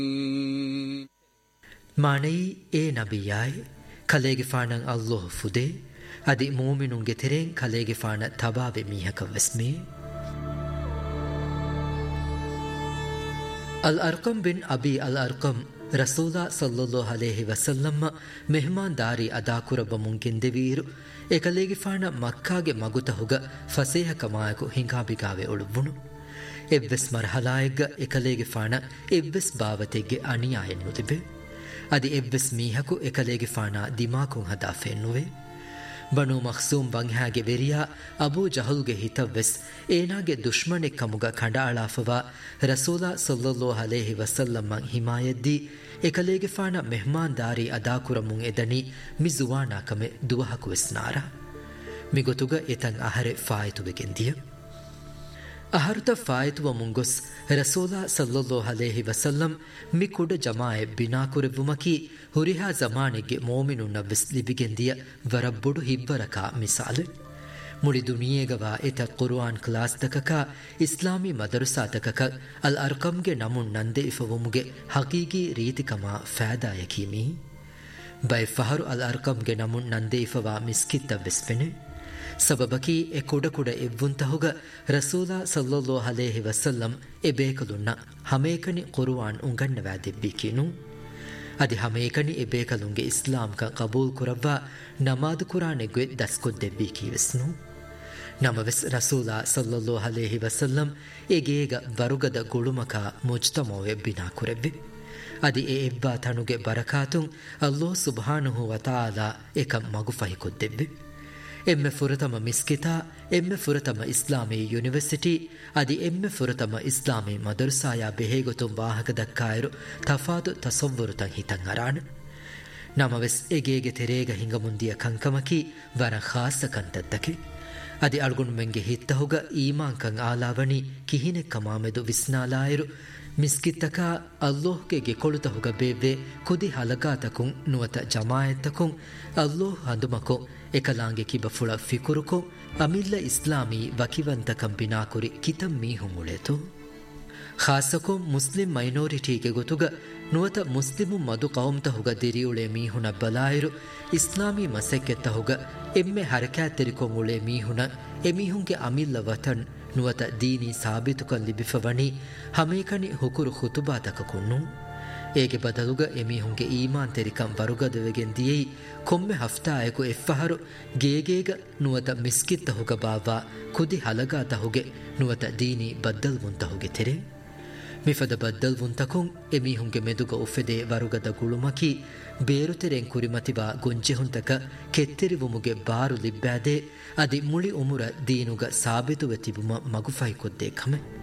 ಮಾನೈ ಏ ನಬಿಯಾಯ್ ಕಲೆಗೆ ಫಾಣಂ ಅಲ್ಲೋಹ ಫುದೆ ಅದಿ ಮೂಮಿನುಂಗೆ ತೆರೆಂ ಕಲೆಗೆ ಫಾಣ ತಬಾವೆ ಮೀಹಕ ವೆಸ್ಮೆ ಅಲ್ ಅರ್ಕಂ ಬಿನ್ ಅಬಿ ಅಲ್ ಅರ್ಕಂ ರಸೂಲಾ ಸಲ್ಲಲ್ಲಾಹು ಅಲೈಹಿ ವಸಲ್ಲಂ ಮೆಹಮಾನ್ ದಾರಿ ಅದಾಕುರಬ ಮುಂಕೆಂದೆವೀರು ಏಕಲೇಗೆ ಫಾಣ ಮಕ್ಕಾಗೆ ಮಗುತ ಹುಗ ಫಸೇಹ ಕಮಾಯಕು ಹಿಂಗಾಬಿಗಾವೆ ಒಳುವುನು ಎವ್ವೆಸ್ ಮರ್ಹಲಾಯಗ್ಗ ಏಕಲೇಗೆ ಫಾಣ ಎವ್ವೆಸ್ ಬಾವತೆಗೆ ಅಣಿಯಾಯೆನ್ನು ತಿಬೆ ಅದಿ ಎವ್ವೆಸ್ ಮೀಹಕು ಏಕಲೇಗೆ ಫಾಣ ದಿಮಾಕುಂ ಹದಾಫೆನ್ನುವೆ ಬನು ಮಖ್ಸೂಮ್ ಬಂಗ್ಹಾಗೆ ವೆರಿಯಾ ಅಬೂ ಜಹಲ್ಗೆ ಹಿತವ್ವೆಸ್ ಏನಾಗೆ ದುಶ್ಮನೆ ಕಮುಗ ಖಂಡಾಳಾಫವಾ ರಸೂಲಾ ಸಲ್ಲಲ್ಲಾಹು ಅಲೈಹಿ ವಸಲ್ಲಂ ಹಿಮಾಯದ್ದಿ ಏಕಲೇಗೆ ಫಾಣ ಮೆಹಮಾನ್ ದಾರಿ ಅದಾಕುರಮುಂ ಎದನಿ ಮಿಜುವಾನಾ ಕಮೆ ದುವಹಕು ವೆಸ್ನಾರ ಮಿಗೊತುಗ ಎತಂ ಅಹರೆ ಫಾಯಿತುವೆಗೆಂದಿಯ ಅಹರುತ ಫಾಯಿತುವ ಮುಂಗೊಸ್ ರಸೂಲಾ ಸಲ್ಲಲ್ಲಾಹು ಅಲೈಹಿ ವಸಲ್ಲಂ ಮಿಕುಡ ಜಮಾಯೆ ಬಿನಾಕುರೆವುಮಕಿ ಹುರಿಹಾ ಜಮಾನೆಗೆ ಮೋಮಿನುನ್ನ ವೆಸ್ ಲಿಬಿಗೆಂದಿಯ ವರಬ್ಬುಡು ಹಿಬ್ಬರಕ ಮಿಸಾಲೆ ಮುಳಿ ದುನಿಯೇಗವ ಎತ ಕುರ್ಆನ್ ಕ್ಲಾಸ್ ತಕಕ ಇಸ್ಲಾಮಿ ಮದರಸಾ ತಕಕ ಅಲ್ ಅರ್ಕಂಗೆ ನಮುನ್ ನಂದೆ ಇಫವುಮುಗೆ ಹಕೀಗಿ ರೀತಿಕಮ ಫಾದಾಯಕೀಮಿ ಬೈ ಫಹರು ಅಲ್ ಅರ್ಕಂಗೆ ನಮುನ್ ನಂದೆ ಇಫವಾ ಮಿಸ್ಕಿತ್ತ ವೆಸ್ಪೆನೆ ಸಬಬಕಿ ಎ ಕುಡ ಎವ್ವುಂತಹುಗ ರಸೂಲಾ ಸಲ್ಲಲ್ಲಾಹು ಅಲೈಹಿ ವಸಲ್ಲಂ ಎ ಬೇಕಲುನ್ನ ಹಮೇಕನಿ ಕುರ್ಆನ್ ಉಂಗಣ್ಣವಾದೆಬ್ಬಿಕಿನು ಅದಿ ಹಮೇಕನಿ ಎ ಬೇಕಲುಂಗೆ ಇಸ್ಲಾಂಕ ಕಬೂಲ್ ಕುರವ್ವ ನಮಾದು ಕುರಾನೆಗೆ ದಸ್ಕೊದ್ದೆಬ್ಬಿಕಿವೆಸ್ನು ನಮವೆಸ್ ರಸೂಲಾ ಸಲ್ಲಲ್ಲಾಹು ಅಲೈಹಿ ವಸಲ್ಲಂ ಎಗೇಗ ಬರುಗದ ಗುಳುಮಕ ಮುಜ್ತಮೋವೆ ಬಿನಾ ಕುರೆವ್ವೆ ಅದಿ ಎ ಎಬ್ಬಾ ತಣುಗೆ ಬರಕಾತುಂ ಅಲ್ಲಾಹ್ ಸುಬ್ಹಾನಹು ವತಾಲಾ ಏಕಂ ಮಗುಫಹಿ ಕೊದ್ದೆವ್ವೆ ಎಮ್ಮೆ ಫುರತಮ ಮಿಸ್ಕಿತಾ ಎಮ್ಮೆ ಫುರತಮ ಇಸ್ಲಾಮಿ ಯೂನಿವರ್ಸಿಟಿ ಅದಿ ಎಮ್ಮೆ ಫುರತಮ ಇಸ್ಲಾಮಿ ಮದರಸಾಯ ಬೆಹೇಗೊತುಂ ವಾಹಕ ದಕ್ಕಾಯರು ತಫಾದು ತಸವ್ವರುತಂ ಹಿತಂ ಅರಾಣ ನಮವೆಸ್ ಎಗೇಗೆ ತೆರೇಗ ಹಿಂಗ ಮುಂದಿಯ ಕಂಕಮಕಿ ವರ ಖಾಸ ಕಂತದ್ದಕೆ ಅದಿ ಅಳ್ಗುಣ್ ಮೆಂಗೆ ಹಿತ್ತಹುಗ ಈಮಾಂಕಂ ಆಲಾವಣಿ ಕಿಹಿನೆ ಕಮಾಮೆದು ವಿಸ್ನಾಲಾಯರು ಮಿಸ್ಕಿತ್ತಕ ಅಲ್ಲೋಹ್ಗೆ ಗೆಕೊಳುತಹುಗ ಬೇವ್ವೆ ಕುದಿ ಹಲಗಾತಕುಂ ನುವತ ಜಮಾಯತ್ತಕುಂ ಅಲ್ಲೋಹ್ ಹಂದುಮಕೊ ಎಕಲಾಂಗೆ ಕಿಬಫುಳ ಫಿಕುರುಕೊ ಅಮಿಲ್ಲ ಇಸ್ಲಾಮಿ ವಕಿವಂತಕಂ ಬಿನಾಕುರಿ ಕಿತಂ ಮೀಹುಂ ಉಳೆತು ಖಾಸಕೊ ಮುಸ್ಲಿಂ ಮೈನಾರಿಟಿಗೆ ಗೊತುಗ ನುವತ ಮುಸ್ಲಿಮು ಮದು ಕೌಮ್ತಹುಗ ದಿರಿಯುಳೆ ಮೀಹುನ ಬಲಾಯರು ಇಸ್ಲಾಮಿ ಮಸೆಕ್ಕೆತ್ತಹುಗ ಎಮ್ಮೆ ಹರಕ್ಯಾತೆರಿಕೊಂ ಉಳೆ ಮೀಹುನ ಎಮೀಹುಂಗೆ ಅಮಿಲ್ಲ ವತನ್ ನುವತ ದೀನಿ ಸಾಬಿತುಕಂ ಲಿಬಿಫವಣಿ ಹಮೇಕನಿ ಹುಕುರು ಖುತುಬಾತಕಕುನ್ನು ಏಗೆ ಬದಲುಗ ಎಮೀಹುಂಗೆ ಈಮಾನ್ ತೆರಿಕಂ ಬರುಗದವೆಗೆಂದಿಯೈ ಕೊಮ್ಮೆ ಹಫ್ತಾಯಕು ಎಫ್ಫಹರು ಗೇಗೇಗ ನುವತ ಮಿಸ್ಕಿತ್ತಹುಗ ಬಾವಾ ಕುದಿ ಹಲಗಾತಹುಗೆ ನುವತ ದೀನಿ ಬದ್ದಲ್ವುಂತಹುಗೆ ತೆರೆ ಮಿಫದ ಬದ್ದಲ್ವುಂತಕುಂ ಎಮೀಹುಂಗೆ ಮೆದುಗ ಉಫೆದೆ ವರುಗದ ಗುಳುಮಕಿ ಬೇರುತೆರೆಂ ಕುರಿಮತಿವಾ ಗುಂಜೆಹುಂತಕ ಕೆತ್ತಿರಿವುಮುಗೆ ಬಾರು ಲಿಬ್ಬಾದೆ ಅದಿ ಮುಳಿ ಉಮುರ ದೀನುಗ ಸಾಬಿತುವೆ ತಿಬುಮ ಮಗುಫೈ ಕೊದ್ದೆ ಖಮೆ